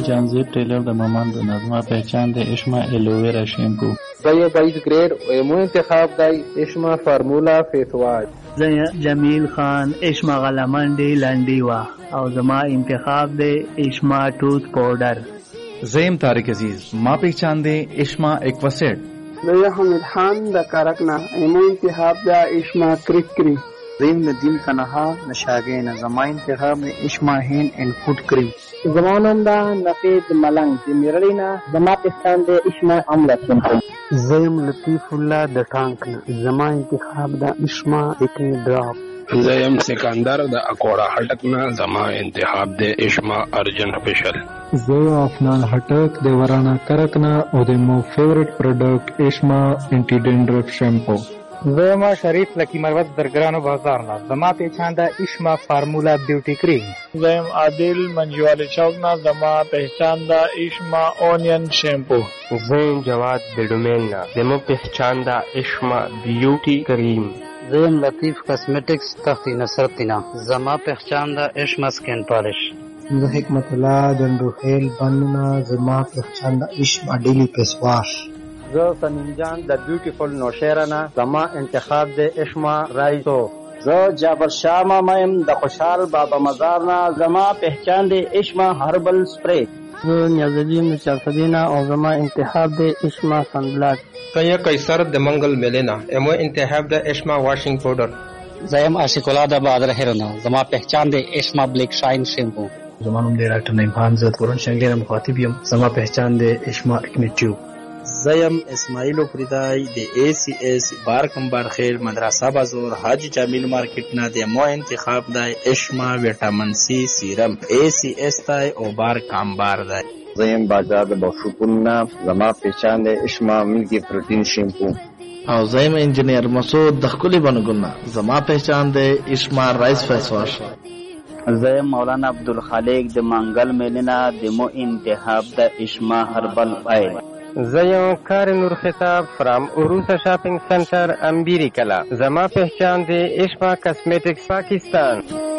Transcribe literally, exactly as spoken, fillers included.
جانزیب ټیلر د مامان د نظمه پہچان د اشما الوویرا شیمپو. زه بایز گرید ایمو انتخاب دی اشما فارمولا فیس واش. زه جمیل خان اشما غلمنډي لنډي وا او زما انتخاب دی اشما ټوث پاوډر. زیم طارق عزیز ما پہچان دی اشما ایکواسیڈ. زه حمید خان د کارکنا ایمو انتخاب دی اشما کرکری. زیم ندیم تنها نشاگین زما انتخاب دی اشما هین ان فوڈ کریم. زمانم دا نقید ملنگ دی میرلینا زما پہچان دی اشما عملہ شیمپو. زیم لطیف اللہ د ټانکنا زما انتخاب دا اشما اکنی ډراپ. زیم سکندر د اکوڑا هټکنا زما انتخاب د اشما ارجن فیشل. زه افنان هټک د ورانا کرکنا او د مو فیورټ پروډکټ اشما انټی ډینډرف شیمپو. زما شریف لکی مروت درگرانو بازار نا زما پہچان دا اشما فارمولا بیوٹی کریم. زیم عادل منجوال چوک نا زما پہچان دا اشما اونین شیمپو. زیم جواد بیڈومین نا زما پہچان دا اشما بیوٹی کریم. زیم لطیف کاسمیٹکس تختی نصرتینا زما پہچان دا اشما سکین پالش. زه حکمت الله دندوخیل بننا زما پہچان دا اشما ډیلی فیس واش. زه سمیم جان د بیوټیفل نوشیرنا زما انتخاب دی اشما رایسو. زه جابر شاه مایم د خوشحال بابا مزارنا زما پہچان دی اشما هربل سپری. زه نیازالدین چارفدینا او زما انتخاب دی اشما سنبلاک. سیا قیصر د منگل ملینا ایمو انتخاب دی اشما واشنگ پاؤڈر. زیم عاشق الله د بادر هرنا زما پہچان دی اشما بلیک شاین شیمپو. زمانم دی ډاکټر نعیم خان زه پرون شنګیر مخاطب یم زما پہچان دی اشما اکنی ټیوب. زیم اسماعیل فریدای د ای سی ایس بار کمبار خیر مدرسه بازار حاجی جمیل مارکیٹ نه د مو انتخاب دی اشما ویټامین سی سیرم ای سی ایس تای او بار کمبار دی. زیم بازار د بوشپون زما پہچان دی اشما ملکی پروتین شیمپو. او زیم انجینیر مسعود د خپل بنګونه زما پہچان دی اشما رائس فیس واش. زیم مولانا عبدالخالق د منګل میلینا د مو انتخاب د اشما هربل آیل. زیم کار نور خطاب فرام عروسا شاپنگ سنٹر امبیری کلا زما پہچان دی اشما کاسمیٹکس پاکستان.